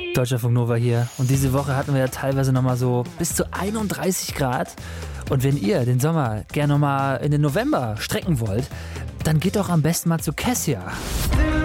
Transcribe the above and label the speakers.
Speaker 1: Deutschlandfunk Nova hier. Und diese Woche hatten wir ja teilweise nochmal so bis zu 31 Grad. Und wenn ihr den Sommer gerne nochmal in den November strecken wollt, dann geht doch am besten mal zu Kessia.